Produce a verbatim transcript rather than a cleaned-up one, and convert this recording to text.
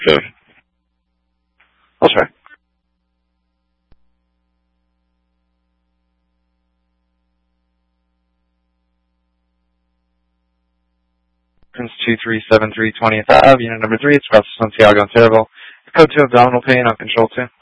Okay. I'll try. two three seven three twentieth Ave, unit number three, it's across Santiago and Terraville. Code two abdominal pain on control two.